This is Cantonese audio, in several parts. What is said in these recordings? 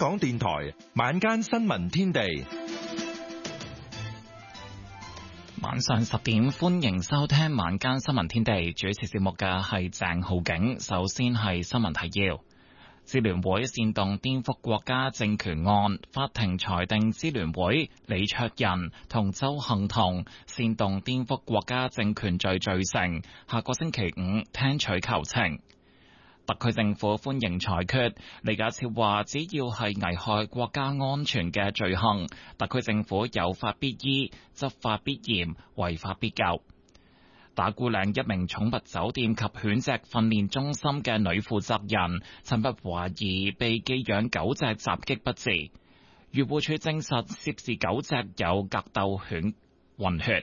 港電台晚間新聞天地， 晚上10點，歡迎收聽晚間新聞天地。主持節目嘅係鄭浩景。首先係新聞提要：支聯會煽動顛覆國家政權案，法庭裁定支聯會李卓人同鄒幸彤煽動顛覆國家政權罪罪成，下個星期5聽取求情。特區政府歡迎裁決，李家超話只要係危害國家安全嘅罪行，特區政府有法必依，執法必嚴，違法必究。打鼓嶺一名寵物酒店及犬隻訓練中心嘅女負責人，尋日懷疑被寄養狗隻襲擊不治，漁護署證實涉事狗隻有格鬥犬暈血。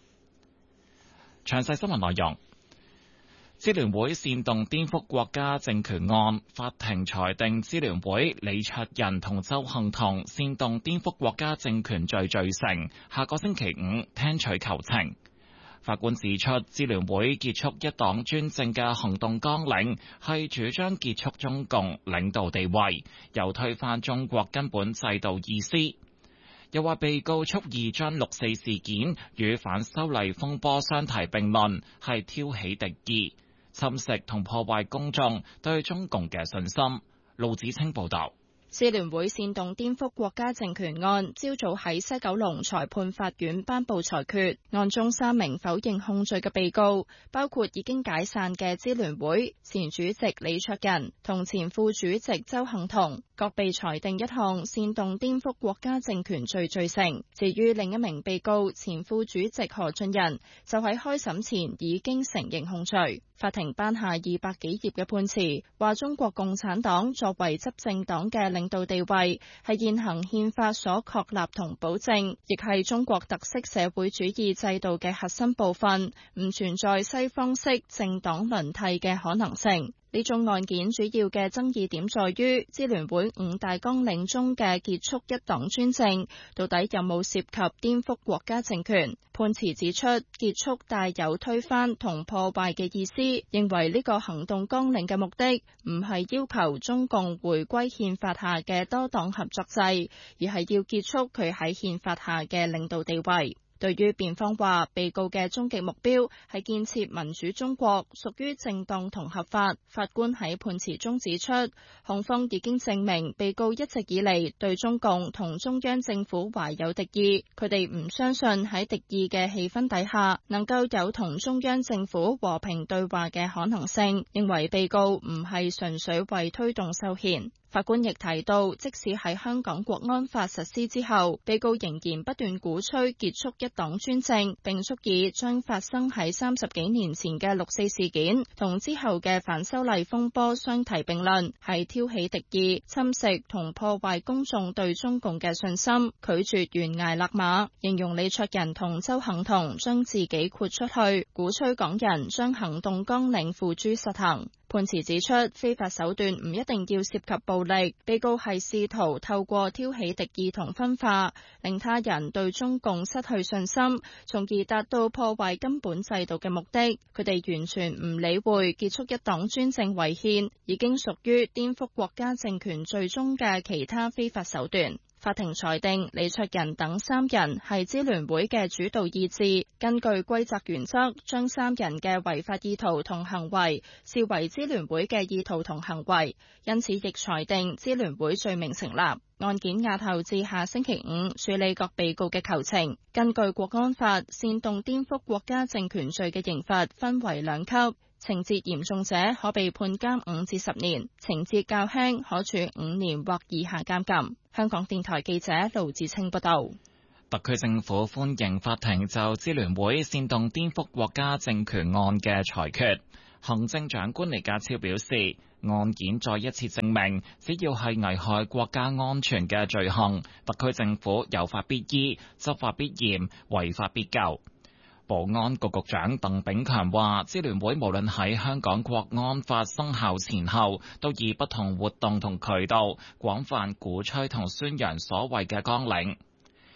詳細新聞內容。支聯會煽動顛覆國家政權案，法庭裁定支聯會李卓人同鄒幸彤煽動顛覆國家政權罪罪成，下個星期5聽取求情。法官指出，支聯會結束一黨專政嘅行動綱領係主張結束中共領導地位，又推翻中國根本制度意思。又話被告蓄意將六四事件與反修例風波相提並論，係挑起敵意，侵蝕同破壞公眾對中共嘅信心。盧子清報道。 支聯會煽動顛覆國家政權案，朝早喺西九龍裁判法院頒布裁決，案中3名否認控罪嘅被告，包括已經解散嘅支聯會前主席李卓人同前副主席鄒幸彤，各被裁定一項煽動顛覆國家政權罪罪成。至於另一名被告前副主席何俊仁，就喺開審前已經承認控罪。法庭頒下200幾頁嘅判詞，話中國共產黨作為執政黨嘅領導地位係現行憲法所確立同保證，亦係中國特色社會主義制度嘅核心部分，唔存在西方式政黨輪替嘅可能性。呢宗案件主要嘅爭議點在於支聯會5大綱領中嘅結束一黨專政，到底有冇涉及顛覆國家政權？判詞指出，結束帶有推翻同破壞嘅意思，認為呢個行動綱領嘅目的唔係要求中共回歸憲法下嘅多黨合作制，而係要結束佢喺憲法下嘅領導地位。對於辯方話被告嘅終極目標係建設民主中國，屬於正當同合法，法官喺判詞中指出，控方已經證明被告一直以嚟對中共同中央政府懷有敵意，佢哋唔相信喺敵意嘅氣氛底下能夠有同中央政府和平對話嘅可能性，認為被告唔係純粹為推動修憲。法官亦提到，即使喺香港國安法實施之後，被告仍然不斷鼓吹結束一黨專政，並足以將發生喺30幾年前嘅六四事件同之後嘅反修例風波相提並論，係挑起敵意、侵蝕同破壞公眾對中共嘅信心，拒絕懸崖勒馬，形容李卓人同鄒幸彤將自己豁出去，鼓吹港人將行動綱領付諸實行。判詞指出，非法手段唔一定要涉及暴力，被告係試圖透過挑起敵意同分化，令他人對中共失去信心，從而達到破壞根本制度嘅目的。佢哋完全唔理會結束一黨專政違憲已經屬於顛覆國家政權罪中嘅其他非法手段。法庭裁定李卓人等3人係支聯會嘅主導意志，根據歸責原則，將3人嘅違法意圖同行為視為支聯會嘅意圖同行為，因此亦裁定支聯會罪名成立。案件押後至下星期5處理各被告嘅求情。根據國安法，煽動顛覆國家政權罪嘅刑罰分為2級。情節嚴重者可被判監5至10年，情節較輕可處5年或以下監禁。香港電台記者盧志清報道。 特區政府歡迎法庭就支聯會煽動顛覆國家政權案嘅裁決。行政長官李家超表示，案件再一次證明，只要係危害國家安全嘅罪行，特區政府有法必依，執法必嚴，違法必究。保安局局長鄧炳強話，支聯會無論喺香港國安法生效前後，都以不同活動同渠道廣泛鼓吹同宣揚所謂嘅綱領。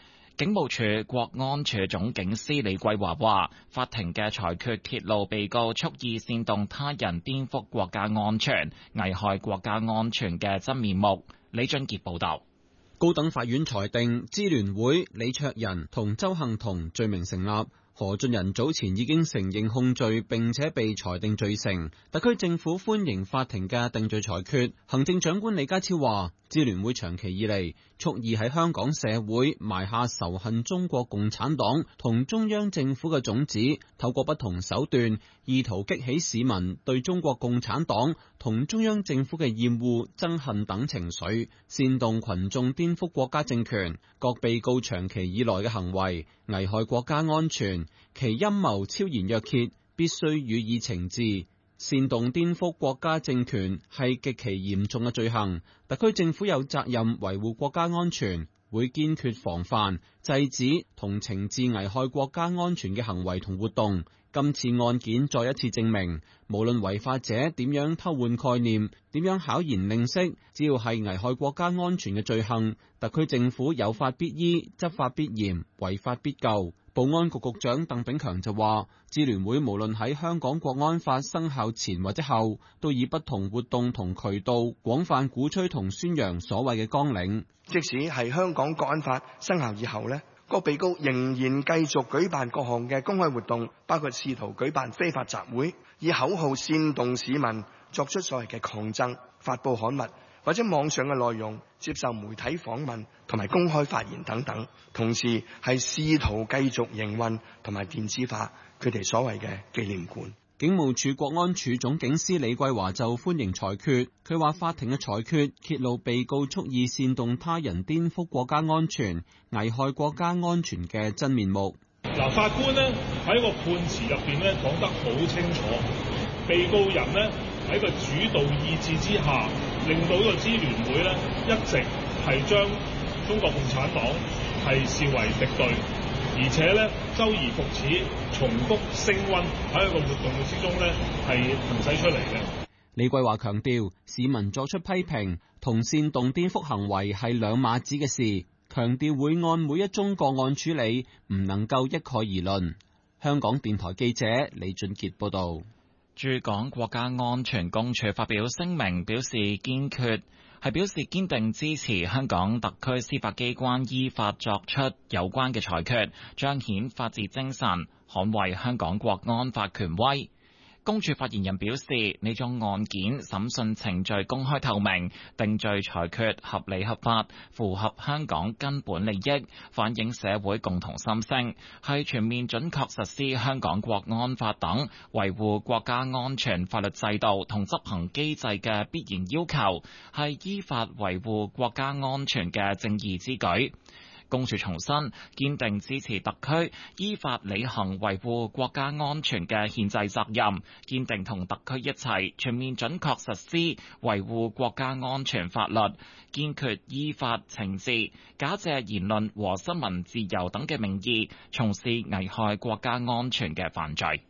警務處國安處總警司李桂華話，法庭嘅裁決揭露被告蓄意煽動他人顛覆國家安全、危害國家安全嘅真面目。李俊傑報道。 高等法院裁定，支聯會李卓人同鄒幸彤罪名成立。何俊仁早前已經承認控罪，並且被裁定罪成。特區政府歡迎法庭嘅定罪裁決。行政長官李家超話，支聯會長期以嚟蓄意喺香港社會埋下仇恨中國共產黨同中央政府嘅種子，透過不同手段，意圖激起市民對中國共產黨同中央政府嘅厭惡、憎恨等情緒，煽動群眾顛覆國家政權。各被告長期以來嘅行為危害國家安全，其陰謀超然若揭，必須予以懲治。煽動顛覆國家政權係極其嚴重嘅罪行，特區政府有責任維護國家安全，會堅決防範、制止同懲治危害國家安全嘅行為同活動。今次案件再一次證明，無論違法者點樣偷換概念，點樣巧言令色，只要係危害國家安全嘅罪行，特區政府有法必依、執法必嚴、違法必究。保安局局長鄧炳強就話，支聯會無論喺香港國安法生效前或者後，都以不同活動同渠道廣泛鼓吹同宣揚所謂嘅綱領。 即使係香港國安法生效以後呢，各被告仍然繼續舉辦各項嘅公開活動，包括試圖舉辦非法集會，以口號煽動市民作出所謂嘅抗爭、發佈刊物或者網上嘅內容、接受媒體訪問同埋公開發言等等，同時係試圖繼續營運同埋電子化佢哋所謂嘅紀念館。 警務處國安處總警司李桂華就歡迎裁決，佢話法庭嘅裁決揭露被告蓄意煽動他人顛覆國家安全、危害國家安全嘅真面目。 法官呢喺個判詞入邊呢講得好清楚，被告人呢喺個主導意志之下，令到呢個支聯會呢一直係將中國共產黨係視為敵對，而且呢周而復始重複升溫喺一個活動之中呢係行使出嚟嘅。 李桂華強調，市民作出批評同煽動顛覆行為係兩碼子嘅事，強調會按每一宗個案處理，唔能夠一概而論。香港電台記者李俊傑報道。 駐港國家安全公署發表聲明，表示堅定支持香港特區司法機關依法作出有關嘅裁決，彰顯法治精神，捍衛香港國安法權威。公署發言人表示，呢宗案件審訊程序公開透明，定罪裁決合理合法，符合香港根本利益，反映社會共同心聲，係全面準確實施香港國安法等維護國家安全法律制度同執行機制嘅必然要求，係依法維護國家安全嘅正義之舉。公署重申，堅定支持特區依法履行維護國家安全嘅憲制責任，堅定同特區一齊全面準確實施維護國家安全法律，堅決依法懲治假借言論和新聞自由等嘅名義從事危害國家安全嘅犯罪。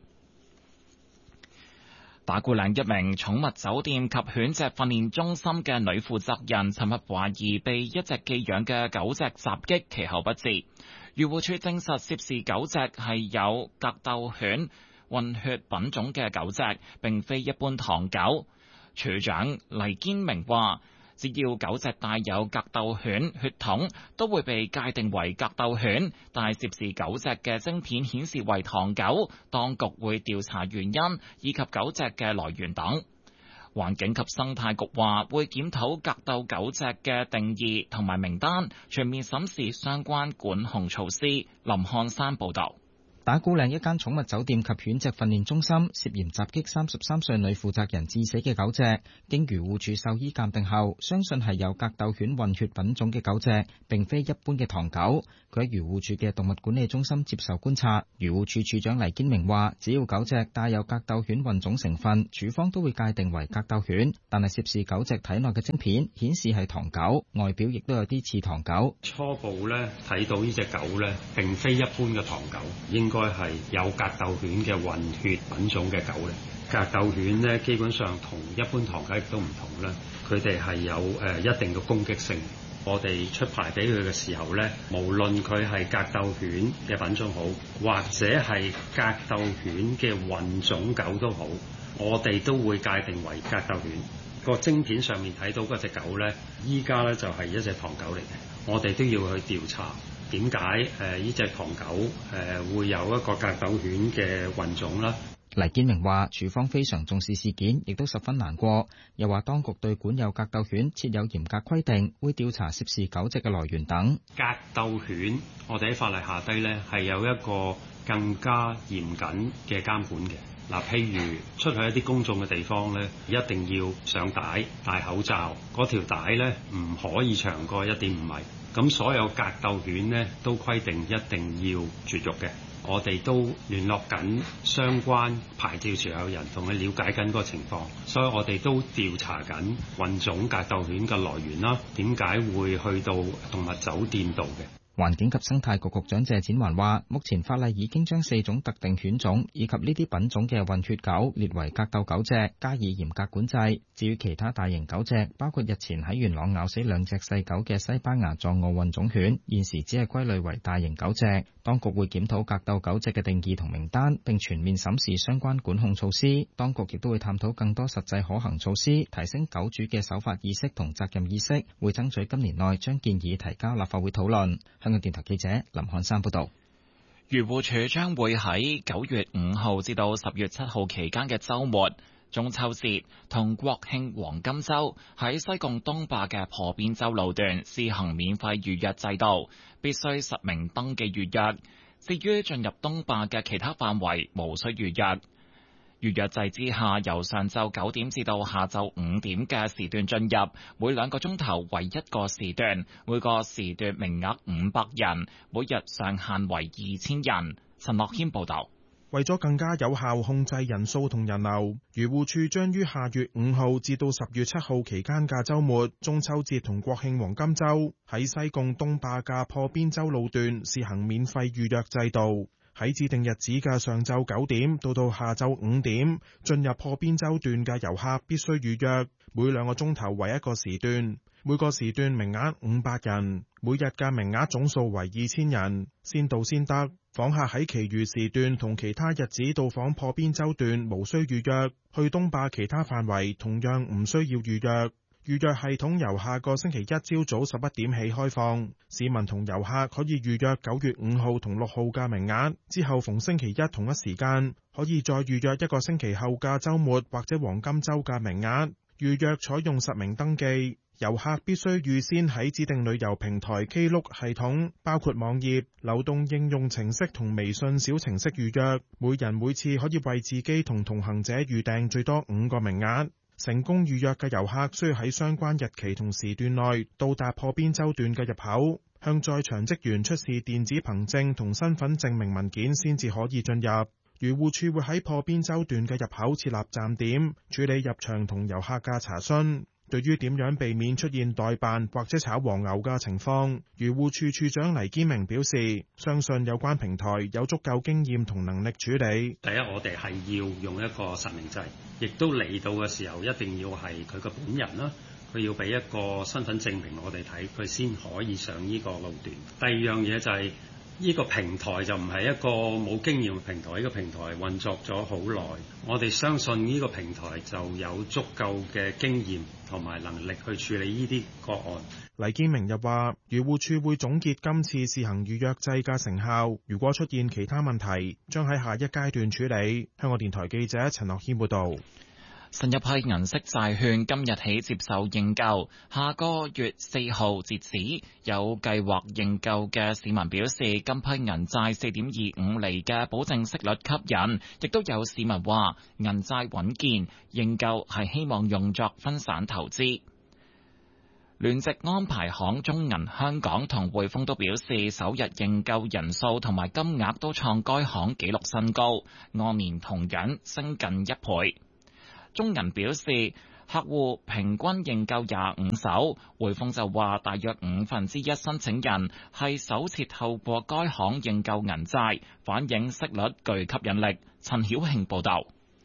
打鼓嶺一名寵物酒店及犬隻訓練中心嘅女負責人，尋日懷疑被一隻寄養嘅狗隻襲擊，其後不治。漁護署證實涉事狗隻係有格鬥犬混血品種嘅狗隻，並非一般唐狗。署長黎堅明話，只要狗隻帶有格鬥犬血統，都會被界定為格鬥犬，但涉事狗隻嘅晶片顯示為唐狗，當局會調查原因以及狗隻嘅來源等。環境及生態局話會檢討格鬥狗隻嘅定義同埋名單，全面審視相關管控措施。林漢山報導。 打鼓嶺一間寵物酒店及犬隻訓練中心涉嫌襲擊33歲女負責人致死嘅狗隻，經漁護署獸醫鑑定後，相信係有格鬥犬混血品種嘅狗隻，並非一般嘅唐狗。佢喺漁護署嘅動物管理中心接受觀察。漁護署署長黎堅明話，只要狗隻帶有格鬥犬混種成分，署方都會界定為格鬥犬。但係涉事狗隻體內嘅晶片顯示係唐狗，外表亦都有啲似唐狗。 初步咧睇到呢隻狗咧，並非一般嘅唐狗，應該係有格鬥犬嘅混血品種嘅狗咧。格鬥犬咧基本上同一般唐狗亦都唔同啦，佢哋係有一定嘅攻擊性， 我哋出牌俾佢嘅時候呢，無論佢係格鬥犬嘅品種好，或者係格鬥犬嘅混種狗都好，我哋都會界定為格鬥犬。個晶片上面睇到嗰隻狗呢，依家呢就係一隻唐狗嚟嘅，我哋都要去調查點解呢隻唐狗會有一個格鬥犬嘅混種啦。 黎建明話：處方非常重視事件，亦都十分難過。又話當局對管有格鬥犬設有嚴格規定，會調查涉事狗隻嘅來源等。 格鬥犬，我哋喺法例下低呢係有一個更加嚴謹嘅監管嘅。嗱，譬如出去一啲公眾嘅地方呢，一定要上帶、戴口罩，嗰條帶呢唔可以長過1.5米。咁所有格鬥犬呢都規定一定要絕育嘅。我哋都聯絡緊相關牌照持有人，同佢了解緊嗰個情況，所以我哋都調查緊混種格鬥犬嘅來源啦，點解會去到動物酒店度嘅。 環境及生態局局長謝展寰話：目前法例已經將4種特定犬種以及呢啲品種嘅混血狗列為格鬥狗隻，加以嚴格管制。至於其他大型狗隻，包括日前喺元朗咬死2隻細狗嘅西班牙藏獒混種犬，現時只係歸類為大型狗隻。當局會檢討格鬥狗隻嘅定義同名單，並全面審視相關管控措施。當局亦都會探討更多實際可行措施，提升狗主嘅守法意識同責任意識，會爭取今年內將建議提交立法會討論。香港電台記者林漢山報道。 漁護署將會喺9月5號至到10月7號期間嘅週末、中秋節同國慶黃金週喺西貢東壩嘅破邊洲路段試行免費預約制度，必須實名登記預約。至於進入東壩嘅其他範圍，無需預約。預約制之下，由上晝9點至到下晝5點嘅時段進入，每2個鐘頭為1個時段，每個時段名額500人，每日上限為2000人。陳樂謙報道。 為咗更加有效控制人數同人流，漁護署將於下月5號至到10月7號期間嘅週末、中秋節同國慶黃金週，喺西貢東壩嘅破邊洲路段試行免費預約制度。喺指定日子嘅上晝9點到下晝5點，進入破邊洲段嘅遊客必須預約，每2個鐘頭為1個時段，每個時段名額500人，每日嘅名額總數為2000人，先到先得。訪客喺其餘時段同其他日子到訪破邊洲段無需預約，去東壩其他範圍同樣唔需要預約。預約系統由下個星期一朝早11點起開放，市民同遊客可以預約9月5號同6號嘅名額，之後逢星期一同一時間可以再預約1個星期後嘅週末或者黃金週嘅名額。預約採用實名登記，遊客必須預先喺指定旅遊平台 Klook 系統，包括網頁、流動應用程式同微信小程式預約，每人每次可以為自己同同行者預訂最多5個名額。成功預約嘅遊客需要喺相關日期同時段內到達破邊洲段嘅入口，向在場職員出示電子憑證同身份證明文件先至可以進入。漁護署會喺破邊洲段嘅入口設立站點，處理入場同遊客嘅查詢。對於點樣避免出現代辦或者炒黃牛嘅情況，漁護署署長黎堅明表示，相信有關平台有足夠經驗同能力處理。 第一，我哋係要用一個實名制，亦都嚟到嘅時候一定要係佢個本人啦，佢要俾一個身份證明我哋睇，佢先可以上呢個路段。第二樣嘢就係呢個平台就唔係一個冇經驗嘅平台，呢個平台運作咗好耐，我哋相信呢個平台就有足夠嘅經驗同埋能力去處理呢啲個案。 黎堅明又話，漁護署會總結今次試行預約制嘅成效，如果出現其他問題，將喺下一階段處理。香港電台記者陳樂謙報道。 新一批銀色債券今日起接受認購，下個月4號截止。有計劃認購嘅市民表示，今批銀債4.25厘嘅保證息率吸引，亦都有市民話銀債穩健，認購係希望用作分散投資。聯席安排行中銀香港同匯豐都表示，首日認購人數同埋金額都創該行紀錄新高，按年同樣升近1倍。中銀表示，客戶平均認購25手，匯豐就話大約1/5申請人係首次透過該行認購銀債，反映息率具吸引力。陳曉慶報導。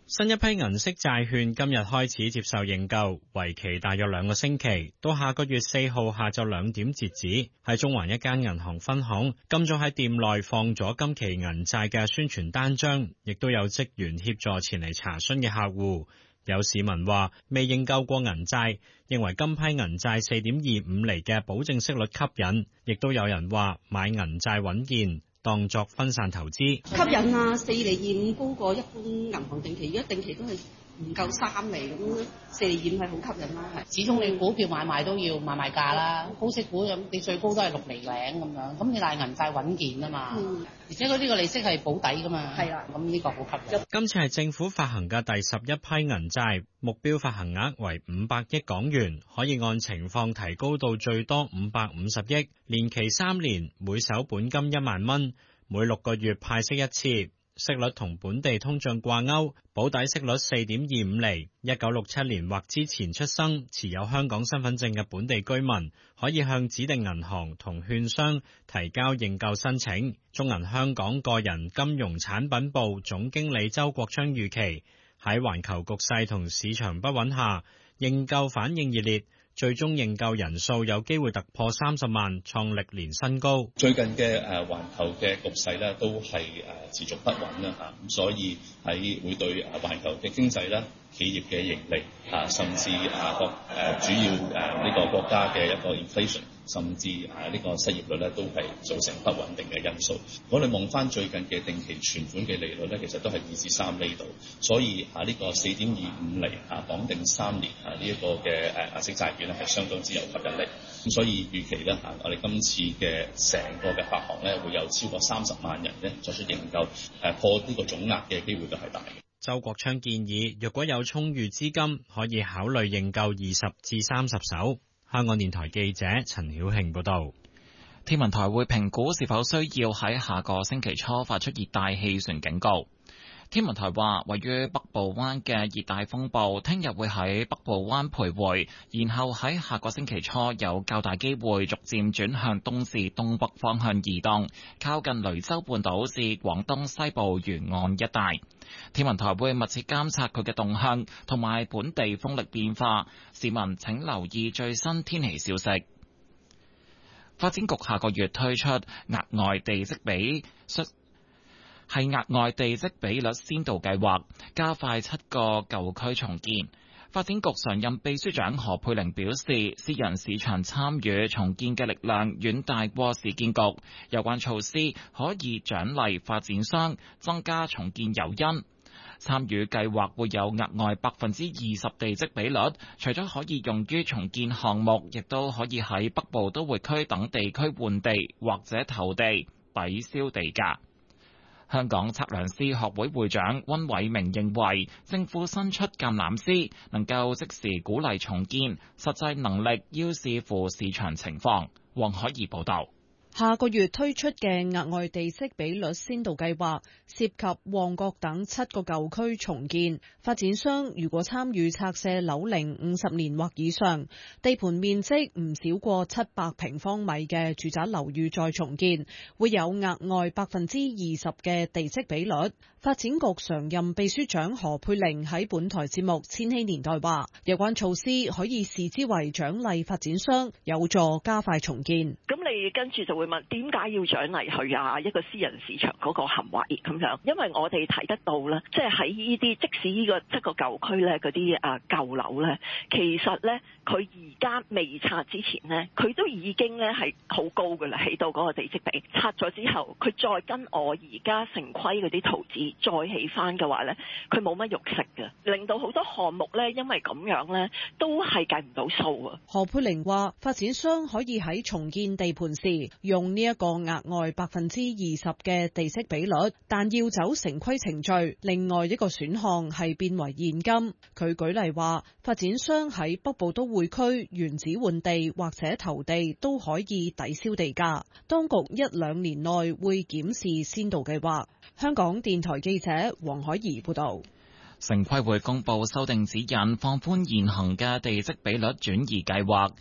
新一批銀色債券今日開始接受認購，為期大約2個星期，到下個月4號下晝2點截止。喺中環一間銀行分行，今早喺店內放咗今期銀債嘅宣傳單張，亦都有職員協助前嚟查詢嘅客戶。有市民話未認購過銀債，認為今批銀債4.25厘嘅保證息率吸引，亦都有人話買銀債穩健，當作分散投資。 吸引啊，4.25厘高過一般銀行定期，而家定期都係唔夠3厘咁，4.25厘係好吸引啦。係，始終你股票買賣都要買賣價啦，高息股咁你最高都係6厘零咁樣，咁你但係銀債穩健啊嘛，而且嗰啲個利息係保底噶嘛，係啦，咁呢個好吸引。今次係政府發行嘅第11批銀債，目標發行額為500億港元，可以按情況提高到最多550億，年期3年，每手本金1萬蚊，每6個月派息一次。息率同本地通脹掛鈎，保底息率4.25厘。1967年或之前出生、持有香港身份證嘅本地居民，可以向指定銀行同券商提交認購申請。中銀香港個人金融產品部總經理周國昌預期，喺環球局勢同市場不穩下，認購反應熱烈。最終認購人數有機會突破30萬，創歷年新高。 最近嘅環球嘅局勢咧，都係持續不穩啦嚇，咁所以係會對環球嘅經濟啦、企業嘅盈利甚至主要呢個國家嘅一個 inflation， 甚至呢個失業率咧，都係造成不穩定嘅因素。我哋望翻最近嘅定期存款嘅利率咧，其實都係2至3厘度，所以呢個4.25厘綁定3年呢一個嘅銀色債券咧，係相當之有吸引力。咁所以預期咧我哋今次嘅成個嘅發行咧，會有超過30萬人咧作出認購，破呢個總額嘅機會都係大嘅。 周國昌建議，若果有充裕資金，可以考慮認購20至30手。香港電台記者陳曉慶報道。 天文台會評估是否需要喺下個星期初發出熱帶氣旋警告。天文台話，位於北部灣嘅熱帶風暴聽日會喺北部灣徘徊，然後喺下個星期初有較大機會逐漸轉向東至東北方向移動，靠近雷州半島至廣東西部沿岸一帶。天文台會密切監察佢嘅動向同埋本地風力變化，市民請留意最新天氣消息。發展局下個月推出額外地積比率先導計劃，加快7個舊區重建。發展局常任秘書長何佩玲表示，私人市場參與重建嘅力量遠大過市建局，有關措施可以獎勵發展商，增加重建誘因。參與計劃會有額外20%地積比率，除咗可以用於重建項目，亦都可以喺北部都會區等地區換地或者投地抵消地價。香港測量師學會會長溫偉明認為，政府伸出橄欖枝，能夠即時鼓勵重建，實際能力要視乎市場情況。黃海怡報道。 下個月推出嘅額外地積比率先導計劃，涉及旺角等7個舊區重建。發展商如果參與拆卸樓齡50年或以上、地盤面積唔少過700平方米嘅住宅樓宇再重建，會有額外20%嘅地積比率。發展局常任秘書長何佩玲喺本台節目《千禧年代》話，有關措施可以視之為獎勵發展商，有助加快重建。 咁你跟住就會問，點解要獎勵佢啊？一個私人市場嗰個行為咁樣，因為我哋睇得到咧，即係喺呢啲，即使呢個7個舊區咧，嗰啲舊樓咧，其實咧佢而家未拆之前咧，佢都已經咧係好高噶啦，起到嗰個地積比。拆咗之後，佢再跟我而家城規嗰啲圖紙再起翻嘅話咧，佢冇乜肉食嘅，令到好多項目咧，因為咁樣咧，都係計唔到數啊。 何佩玲話，發展商可以喺重建地盤時用呢一個額外20%嘅地積比率，但要走城規程序。另外一個選項係變為現金。佢舉例話，發展商喺北部都會區原址換地或者投地都可以抵消地價。當局1-2年內會檢視先導計劃。香港電台記者黃海怡報道。 城規會公布修訂指引，放寬現行嘅地積比率轉移計劃，